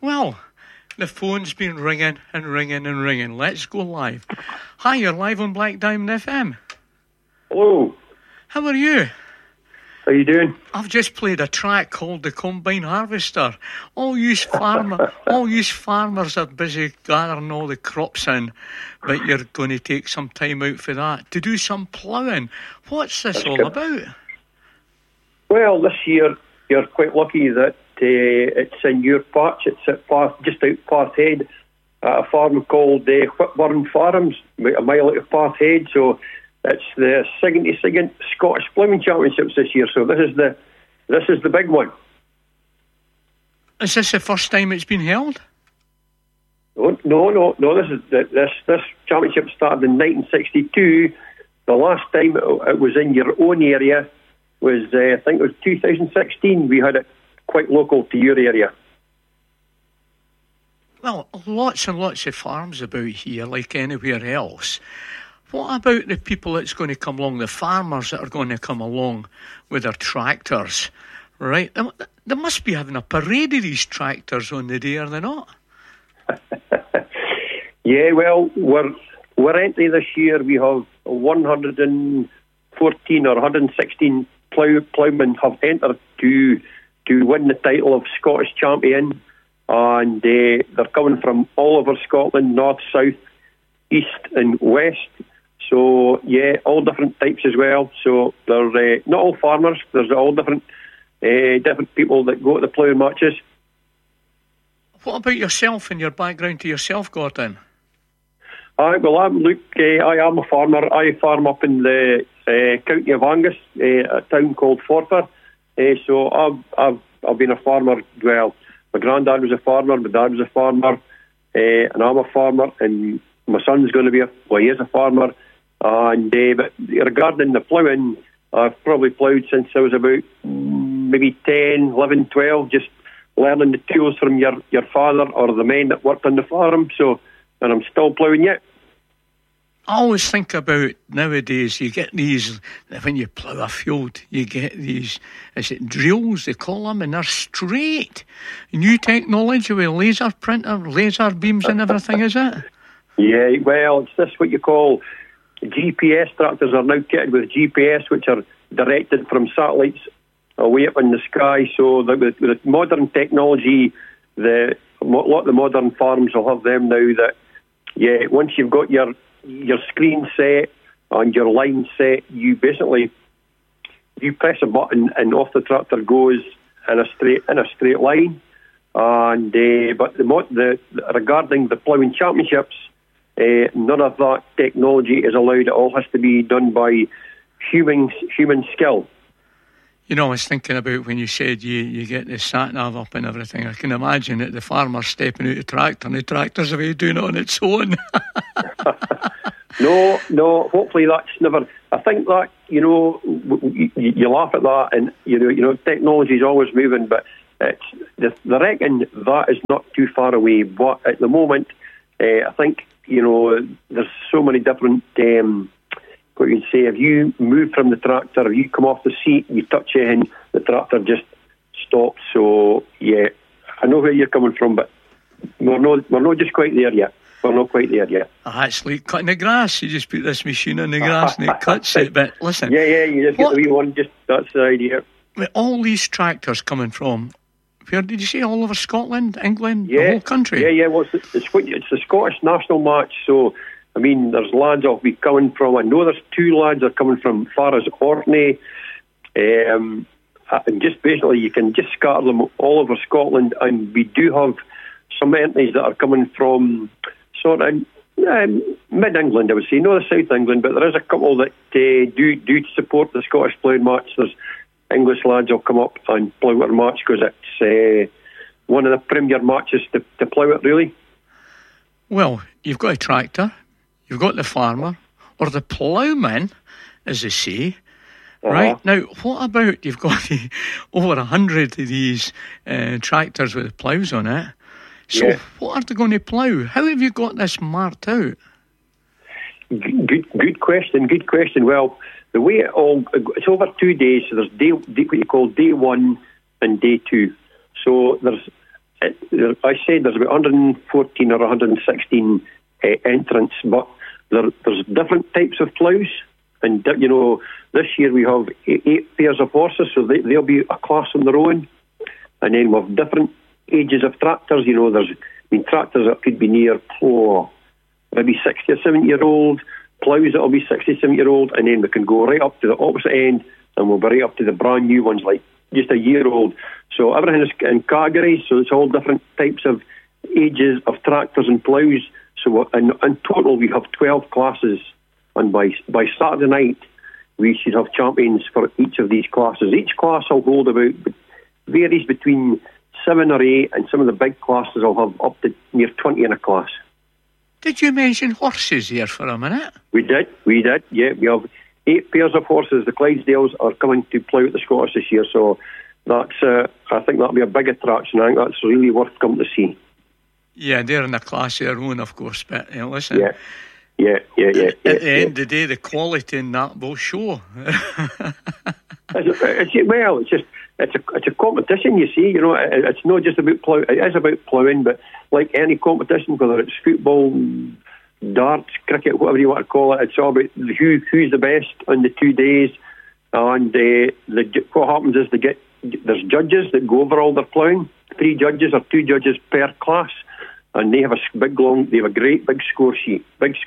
Well, the phone's been ringing and ringing and ringing. Let's go live. Hi, you're live on Black Diamond FM. Hello. How are you? How you doing? I've just played a track called The Combine Harvester. All you farmers are busy gathering all the crops in, but you're going to take some time out for that to do some ploughing. What's this all about? Well, this year you're quite lucky that it's in your patch. It's at just out Parthead at a farm called Whitburn Farms, a mile out of Parthead. So it's the 72nd Scottish Ploughing Championships this year. So this is the big one. Is this the first time it's been held? No. This championship started in 1962. The last time it was in your own area was I think it was 2016. We had it quite local to your area. Well, lots and lots of farms about here, like anywhere else. What about the people that's going to come along, the farmers that are going to come along with their tractors, right? They must be having a parade of these tractors on the day, are they not? Yeah, well, we're entry this year. We have 114 or 116 ploughmen have entered to win the title of Scottish champion, and they're coming from all over Scotland, north, south, east and west. So yeah, all different types as well. So they're not all farmers. There's all different people that go to the ploughing matches. What about yourself and your background to yourself, Gordon? Well, I'm Luke. I am a farmer. I farm up in the county of Angus, a town called Forfar. So I've been a farmer. Well, my granddad was a farmer, my dad was a farmer, and I'm a farmer, and my son's going to be he is a farmer. And but regarding the ploughing, I've probably ploughed since I was about maybe 10, 11, 12, just learning the tools from your father or the men that worked on the farm. So, and I'm still ploughing yet. I always think about nowadays, you get these, when you plough a field, you get these, is it drills, they call them, and they're straight. New technology with laser printer, laser beams and everything, is it? Yeah, well, it's this what you call GPS. Tractors are now kitted with GPS, which are directed from satellites away up in the sky. So with modern technology, a lot of the modern farms will have them now that, yeah, once you've got your screen set and your line set, you press a button and off the tractor goes in a straight line. And but regarding the ploughing championships, none of that technology is allowed. It all has to be done by human skill. You know, I was thinking about when you said you get the sat-nav up and everything. I can imagine that the farmer's stepping out the tractor and the tractor's away doing it on its own. No, hopefully that's never... I think that, you laugh at that and, technology is always moving, but I reckon that is not too far away. But at the moment, I think, there's so many different... what you say, if you move from the tractor, if you come off the seat, you touch it and the tractor just stops. So, yeah, I know where you're coming from, but we're not just quite there yet. We're not quite there yet. It's like cutting the grass. You just put this machine on the grass and it cuts it. But listen... Yeah, you just get the wee one, that's the idea. With all these tractors coming from, where did you say, all over Scotland, England, the whole country? Yeah, well, it's the Scottish national match, so... I mean, there's lads that'll be coming from... I know there's 2 lads that are coming from far as Orkney. And just basically, you can just scatter them all over Scotland. And we do have some entries that are coming from sort of mid-England, I would say. Not the South England, but there is a couple that do support the Scottish ploughing match. There's English lads will come up and plough our match because it's one of the premier matches to plough it, really. Well, you've got a tractor. You've got the farmer, or the ploughman, as they say, right? Now, what about, you've got over 100 of these tractors with ploughs on it. So what are they going to plough? How have you got this marked out? Good question. Well, the way it's over 2 days, so there's what you call day 1 and day 2. So I said there's about 114 or 116 entrants, but there's different types of ploughs. And, this year we have 8 pairs of horses, so they'll be a class on their own. And then we have different ages of tractors. There's tractors that could be near, maybe 60 or 70-year-old, ploughs that'll be 60, 70-year-old, and then we can go right up to the opposite end, and we'll be right up to the brand new ones, like just a year old. So everything is in categories, so it's all different types of ages of tractors and ploughs. So in total, we have 12 classes, and by Saturday night, we should have champions for each of these classes. Each class will hold varies between 7 or 8, and some of the big classes will have up to near 20 in a class. Did you mention horses here for a minute? We did, yeah. We have 8 pairs of horses. The Clydesdales are coming to plough at the Scottish this year, so that's I think that'll be a big attraction. I think that's really worth coming to see. Yeah, they're in a class of their own, of course, but listen. Yeah. At the end of the day, the quality in that will show. It's a competition, you see. It's not just about plough. It is about ploughing, but like any competition, whether it's football, darts, cricket, whatever you want to call it, it's all about who's the best on the 2 days. And what happens is there's judges that go over all their ploughing. 3 judges or 2 judges per class. And they have a great big score sheet,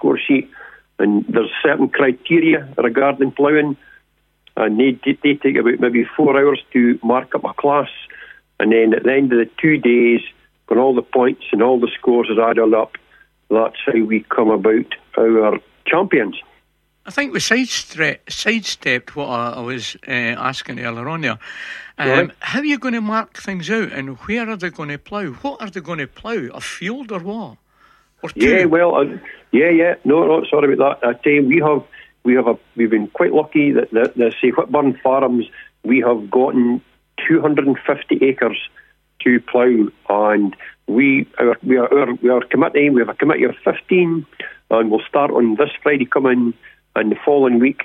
and there's certain criteria regarding ploughing, and they take about maybe 4 hours to mark up a class, and then at the end of the 2 days, when all the points and all the scores are added up, that's how we come about our champions. I think we sidestepped what I was asking earlier on there. How are you going to mark things out, and where are they going to plough? What are they going to plough? A field or what? Or two? Yeah, well, No, sorry about that. I tell you, we've been quite lucky that the say Whitburn Farms, we have gotten 250 acres to plough, and we are committee. We have a committee of 15, and we'll start on this Friday coming. And the following week,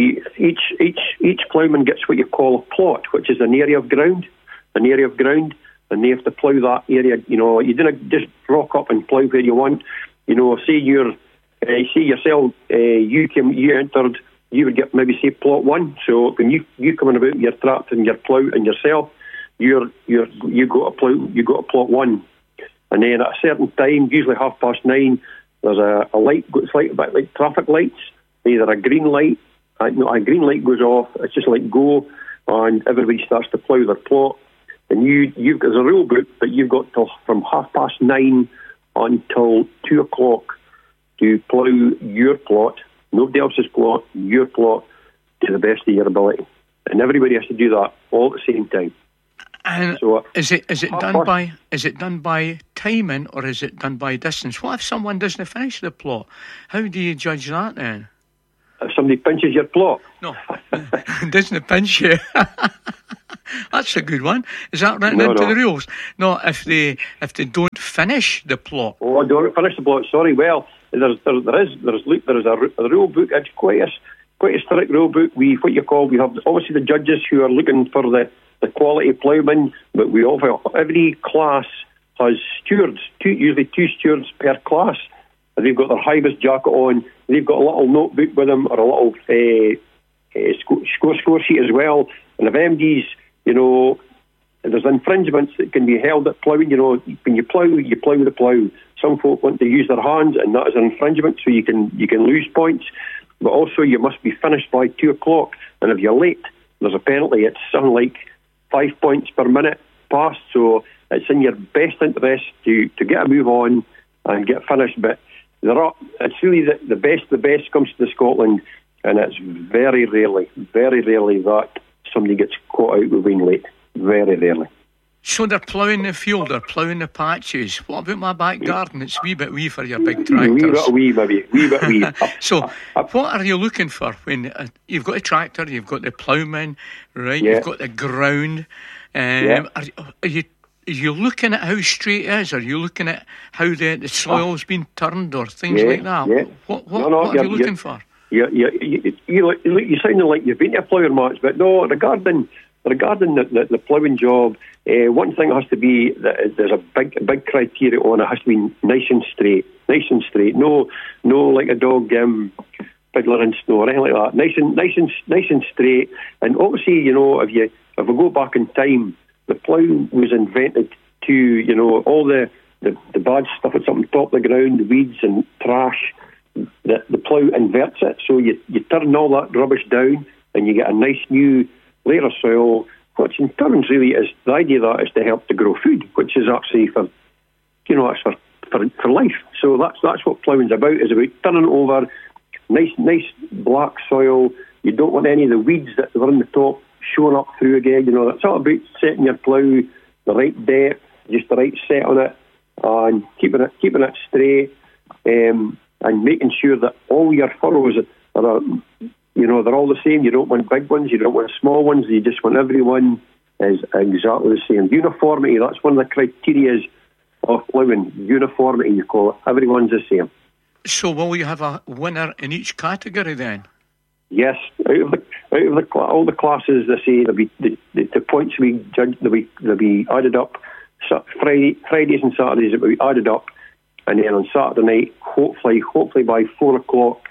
each ploughman gets what you call a plot, which is an area of ground, and they have to plough that area. You don't just rock up and plough where you want. Say yourself, you entered, you would get maybe say plot 1. So when you coming about your tractor and your plough and yourself, you go to plot 1, and then at a certain time, usually 9:30, there's a light. It's like a bit like traffic lights. Either a green light, a green light goes off, it's just like go, and everybody starts to plough their plot. And you've got a rule book, but you've got till from 9:30 until 2 o'clock to plough your plot, nobody else's plot, your plot, to the best of your ability. And everybody has to do that all at the same time. And so, is it done by timing, or is it done by distance? What if someone doesn't finish the plot? How do you judge that then? If somebody pinches your plot? No, doesn't pinch you. That's a good one. Is that written into the rules? No, if they don't finish the plot. Oh, don't finish the plot. Sorry. Well, there is a rule book. It's quite a strict rule book. We have obviously the judges who are looking for the quality ploughman, but we also every class has stewards, usually 2 stewards per class. They've got their high-vis jacket on. They've got a little notebook with them, or a little score sheet as well. And if MDs, there's infringements that can be held at ploughing. When you plough with the plough. Some folk want to use their hands, and that is an infringement, so you can lose points. But also, you must be finished by 2 o'clock. And if you're late, there's a penalty. It's something like 5 points per minute passed. So it's in your best interest to get a move on and get finished. But it's really the best comes to Scotland, and it's very rarely that somebody gets caught out with being late. Very rarely. So they're ploughing the field, they're ploughing the patches. What about my back garden? It's wee bit wee for your big tractors. Wee bit. So what are you looking for when you've got a tractor, you've got the ploughman, right? Yeah. You've got the ground. Are you looking at how straight it is? Are you looking at how the soil's been turned or things like that? Yeah. What are you looking for? You sounding like you've been to a ploughing match, but no, regarding regarding the ploughing job, one thing has to be that there's a big criteria on it. Has to be nice and straight. No like a dog fiddler in snow or anything like that. Nice and straight. And obviously, you know, if we go back in time, the plough was invented to, you know, all the bad stuff that's up on top of the ground, the weeds and trash. The plough inverts it, so you turn all that rubbish down, and you get a nice new layer of soil, which in turns really is the idea of that is to help to grow food, which is actually for, you know, it's for life. So that's what ploughing's about. Is about turning over nice black soil. You don't want any of the weeds that were on the top showing up through again. You know, it's all about setting your plough the right depth, just the right set on it, and keeping it straight, and making sure that all your furrows are, you know, they're all the same. You don't want big ones, you don't want small ones. You just want everyone is exactly the same. Uniformity, that's one of the criteria of ploughing. Uniformity, you call it. Everyone's the same. So will you have a winner in each category then? Yes, out of all the classes, they say the points we judge, they'll be added up. So Fridays and Saturdays it will be added up, and then on Saturday night, hopefully by 4 o'clock,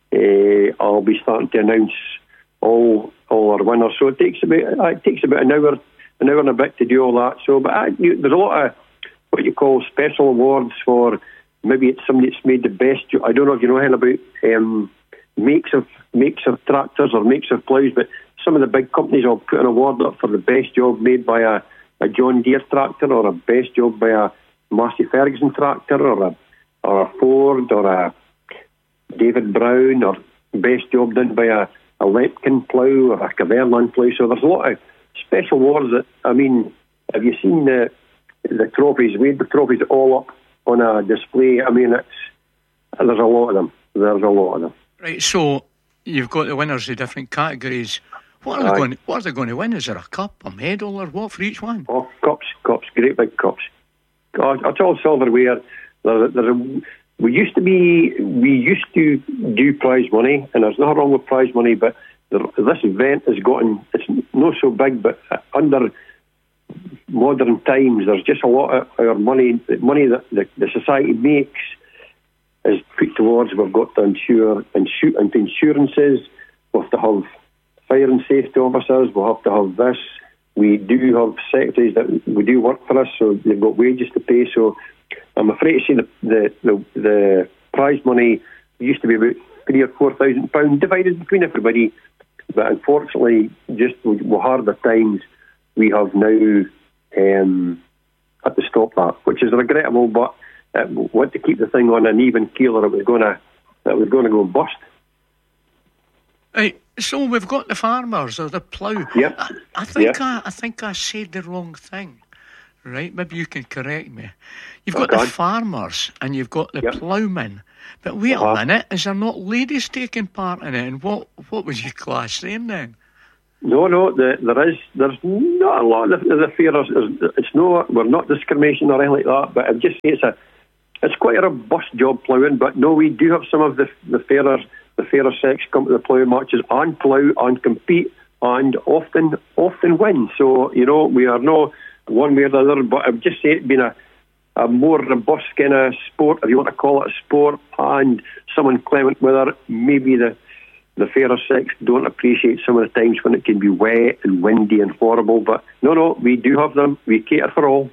I'll be starting to announce all our winners. So it takes about an hour and a bit to do all that. So, but there's a lot of what you call special awards for. Maybe it's somebody that's made the best. I don't know if you know anything about makes of tractors or makes of ploughs, but some of the big companies will put an award up for the best job made by a John Deere tractor, or a best job by a Massey Ferguson tractor, or a Ford, or a David Brown, or best job done by a Lepkin plough or a Caverland plough. So there's a lot of special awards that, I mean, have you seen the trophies? We had the trophies all up on a display. I mean, there's a lot of them. Right, so you've got the winners of different categories. What are they going to win? Is there a cup, a medal, or what for each one? Oh, cups, great big cups. It's all silverware. We used to do prize money, and there's nothing wrong with prize money, but this event has gotten, it's not so big, but under modern times, there's just a lot of our money that the society makes is put towards. We've got to insure into insurances. We have to have fire and safety officers. We'll have to have this. We do have secretaries that we do work for us, so they've got wages to pay. So I'm afraid to say the prize money used to be about £3,000 or £4,000 divided between everybody, but unfortunately, just with harder times, we have now had to stop that, which is regrettable. But we want to keep the thing on an even keel, or it was going to go bust. Right, so we've got the farmers or the plough. Yep. I think I said the wrong thing. Right, maybe you can correct me. You've got the farmers and you've got the ploughmen. But wait a minute, is there not ladies taking part in it? And what was your class saying then? No, there's not a lot of the fairers. We're not discrimination or anything like that. But I'd just say it's quite a robust job ploughing. But no, we do have some of the fairer sex come to the plough matches and plough and compete and often win. So, you know, we are no one way or the other, but I'd just say it's been a more robust kind of sport, if you want to call it a sport, and some inclement weather. Maybe the fairer sex don't appreciate some of the times when it can be wet and windy and horrible, but no, we do have them. We cater for all.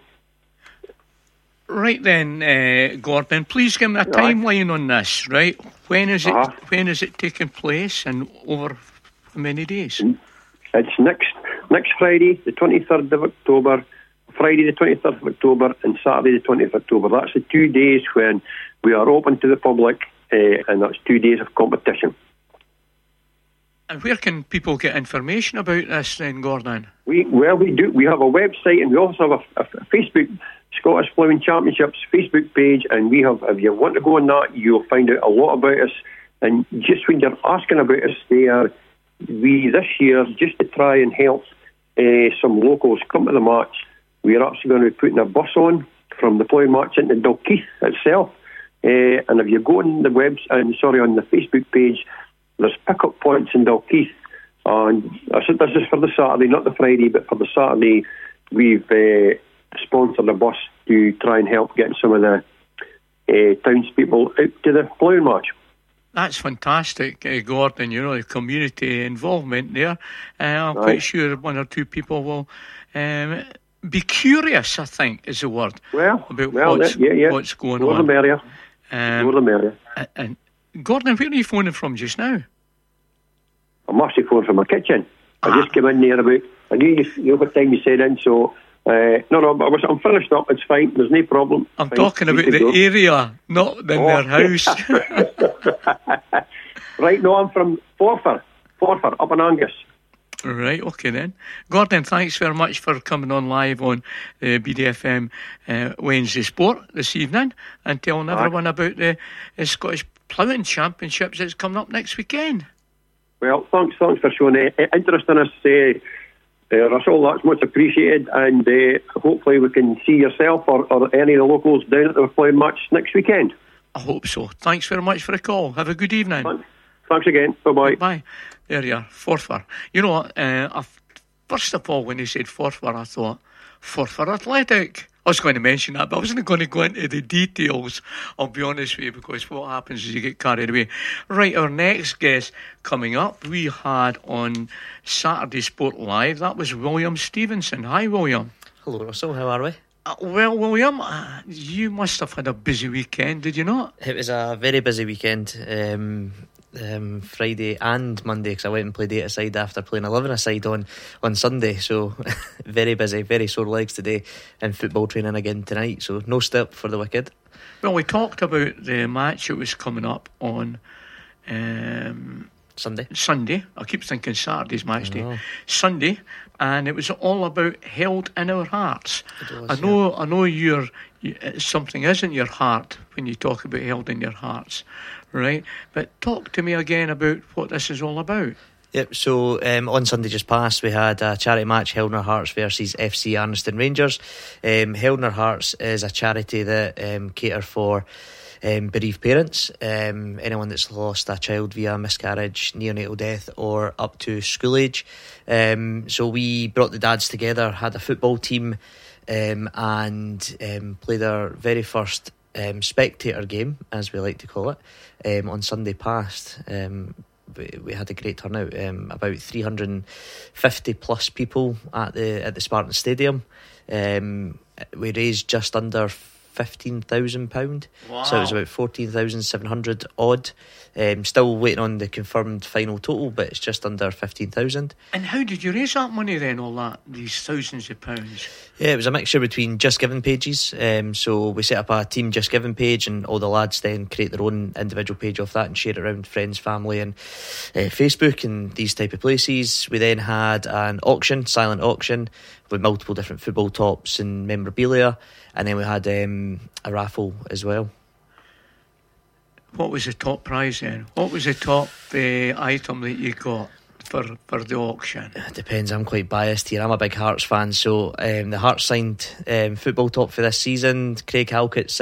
Right then, Gordon, please give me a timeline on this, right? When is it taking place and over how many days? It's next Friday, the 23rd of October, Friday the 23rd of October and Saturday the 20th of October. That's the 2 days when we are open to the public, and that's 2 days of competition. And where can people get information about this then, Gordon? We do. We have a website, and we also have a Facebook, Scottish Ploughing Championships Facebook page, and we have, if you want to go on that, you'll find out a lot about us. And just when you're asking about us there, we this year, just to try and help some locals come to the match, we are actually going to be putting a bus on from the ploughing match into Dalkeith itself. And if you go on the on the Facebook page, there's pick-up points in Dalkeith. And I said this is for the Saturday, not the Friday, but for the Saturday, we've sponsored a bus to try and help get some of the townspeople out to the ploughing match. That's fantastic, Gordon. You know, the community involvement there. I'm quite sure one or two people will be curious, I think, is the word. About what's going on. More the merrier. More the merrier. And Gordon, where are you phoning from just now? I'm actually phoning from my kitchen. I just came in there I knew you what time you said in, so I'm finished up. It's fine. There's no problem. I'm talking about the area, not in their house. Right, no, I'm from Forfar, up in Angus. Right, okay then. Gordon, thanks very much for coming on live on BDFM Wednesday Sport this evening and telling everyone about the Scottish Ploughing Championships that's coming up next weekend. Well, thanks for showing interest in us, Russell. That's much appreciated, and hopefully we can see yourself or any of the locals down at the ploughing match next weekend. I hope so. Thanks very much for the call. Have a good evening. Thanks again. Bye-bye. Bye. There you are, Forfar. You know what? First of all, when he said Forfar, I thought, Forfar Athletic. I was going to mention that, but I wasn't going to go into the details, I'll be honest with you, because what happens is you get carried away. Right, our next guest coming up, we had on Saturday Sport Live, that was William Stevenson. Hi, William. Hello, Russell. How are we? Well, William, you must have had a busy weekend, did you not? It was a very busy weekend, Friday and Monday, because I went and played 8-a-side after playing 11-a-side on Sunday. So very busy, very sore legs today, and football training again tonight. So no step for the wicked. Well, we talked about the match that was coming up on Sunday. I keep thinking Saturday's match day. Sunday, and it was all about Held in Our Hearts. I know you're something is in your heart when you talk about Held in Your Hearts, right? But talk to me again about what this is all about. Yep, so on Sunday just past, we had a charity match, Held in Our Hearts versus FC Arniston Rangers. Held in Our Hearts is a charity that cater for bereaved parents, anyone that's lost a child via miscarriage, neonatal death, or up to school age. So we brought the dads together, had a football team, and played our very first spectator game, as we like to call it, on Sunday past. We had a great turnout, about 350 plus people at the Spartan Stadium. We raised just under £15,000. Wow. So it was about 14,700 odd. Still waiting on the confirmed final total, but it's just under 15,000. And how did you raise that money then, these thousands of pounds? Yeah, it was a mixture between Just Giving pages. So we set up a team Just Giving page, and all the lads then create their own individual page off that and share it around friends, family and Facebook and these type of places. We then had an auction, silent auction, with multiple different football tops and memorabilia, and then we had a raffle as well. What was the top prize then? What was the top item that you got for the auction? It depends. I'm quite biased here. I'm a big Hearts fan, so the Hearts signed football top for this season. Craig Halkett signed